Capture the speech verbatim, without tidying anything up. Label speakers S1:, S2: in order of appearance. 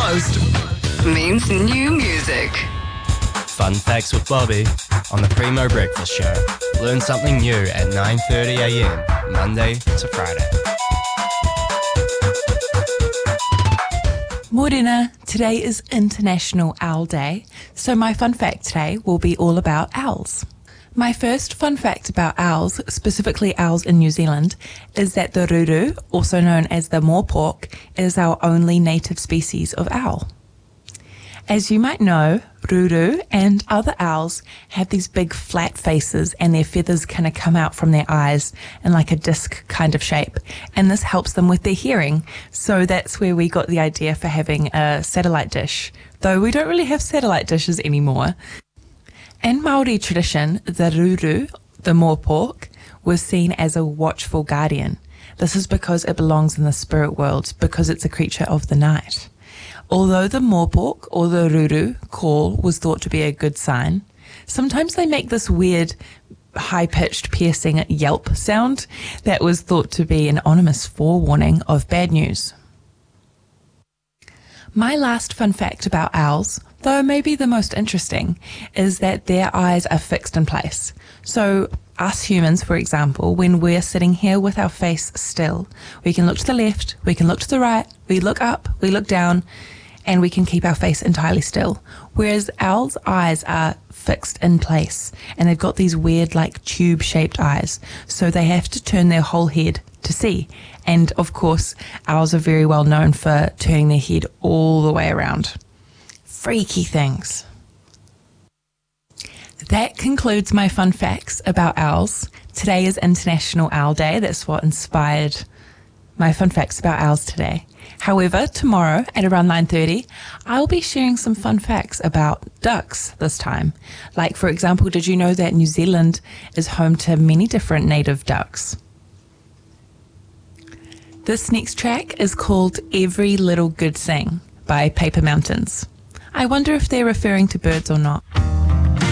S1: most means new music.
S2: Fun Facts with Bobby on the Primo Breakfast Show. Learn something new at nine thirty a m, Monday to Friday.
S3: Morena, today is International Owl Day, so my fun fact today will be all about owls. My first fun fact about owls, specifically owls in New Zealand, is that the ruru, also known as the moorpork, is our only native species of owl. As you might know, ruru and other owls have these big flat faces and their feathers kind of come out from their eyes in like a disc kind of shape, and this helps them with their hearing. So that's where we got the idea for having a satellite dish, though we don't really have satellite dishes anymore. In Māori tradition, the ruru, the moorpork, was seen as a watchful guardian. This is because it belongs in the spirit world, because it's a creature of the night. Although the moorpork or the ruru call was thought to be a good sign, sometimes they make this weird high-pitched piercing yelp sound that was thought to be an ominous forewarning of bad news. My last fun fact about owls, though maybe the most interesting, is that their eyes are fixed in place. So us humans, for example, when we're sitting here with our face still, we can look to the left, we can look to the right, we look up, we look down, and we can keep our face entirely still. Whereas owls' eyes are fixed in place, and they've got these weird like tube-shaped eyes, so they have to turn their whole head to see. And of course, owls are very well known for turning their head all the way around. Freaky things. That concludes my fun facts about owls. Today is International Owl Day. That's what inspired my fun facts about owls today. However, tomorrow at around nine thirty, I'll be sharing some fun facts about ducks this time. Like, for example, did you know that New Zealand is home to many different native ducks? This next track is called Every Little Good Thing by Paper Mountains. I wonder if they're referring to birds or not.